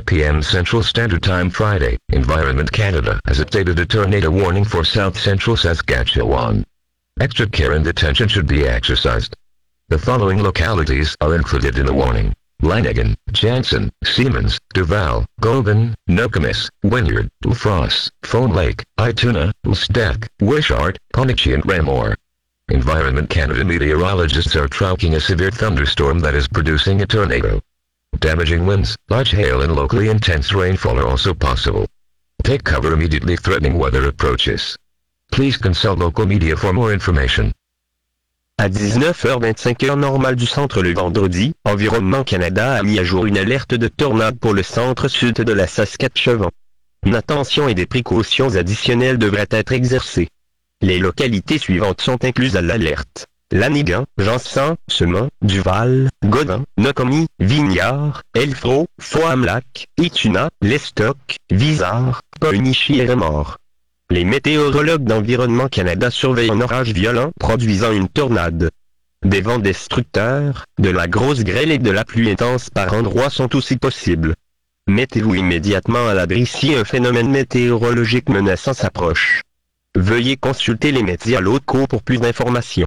5 p.m. Central Standard Time Friday, Environment Canada has updated a tornado warning for South Central Saskatchewan. Extra care and attention should be exercised. The following localities are included in the warning: Lanigan, Jansen, Siemens, Duval, Goulburn, Nokomis, Wynyard, Lafrosse, Fawn Lake, Ituna, Lstek, Wishart, Pondicherry and Raymore. Environment Canada meteorologists are tracking a severe thunderstorm that is producing a tornado. Damaging winds, large hail and locally intense rainfall are also possible. Take cover immediately threatening weather approaches. Please consult local media for more information. À 19h25 heure normale du centre le vendredi, Environnement Canada a mis à jour une alerte de tornade pour le centre-sud de la Saskatchewan. Une attention et des précautions additionnelles devraient être exercées. Les localités suivantes sont incluses à l'alerte: Lanigan, Jansen, Semant, Duval, Godin, Nokomis, Vignard, Elfro, Froid-Lac, Ituna, Lestock, Vizard, Pondicherry et Raymore. Les météorologues d'Environnement Canada surveillent un orage violent produisant une tornade. Des vents destructeurs, de la grosse grêle et de la pluie intense par endroits sont aussi possibles. Mettez-vous immédiatement à l'abri si un phénomène météorologique menaçant s'approche. Veuillez consulter les médias locaux pour plus d'informations.